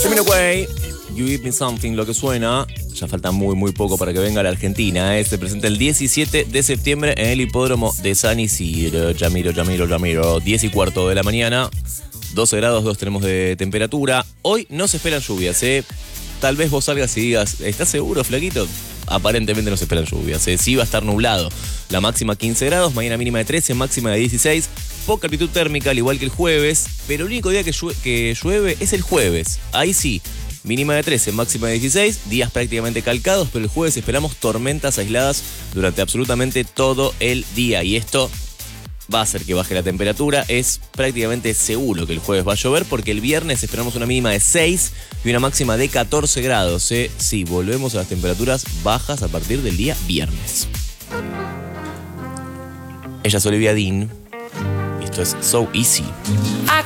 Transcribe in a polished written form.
Jamiroquai, You Give Me Something, lo que suena. Ya falta muy poco para que venga a la Argentina. Se presenta el 17 de septiembre en el hipódromo de San Isidro. Yamiro. 10:15 de la mañana. 12 grados 2 tenemos de temperatura. Hoy no se esperan lluvias. Tal vez vos salgas y digas, ¿estás seguro, flaquito? Aparentemente no se esperan lluvias. Sí va a estar nublado. La máxima 15 grados, mañana mínima de 13, máxima de 16. Poca amplitud térmica, al igual que el jueves. Pero el único día que llueve es el jueves. Ahí sí, mínima de 13, máxima de 16. Días prácticamente calcados, pero el jueves esperamos tormentas aisladas durante absolutamente todo el día. Y esto va a hacer que baje la temperatura. Es prácticamente seguro que el jueves va a llover porque el viernes esperamos una mínima de 6 y una máxima de 14 grados. Sí, volvemos a las temperaturas bajas a partir del día viernes. Ella es Olivia Dean y esto es So Easy.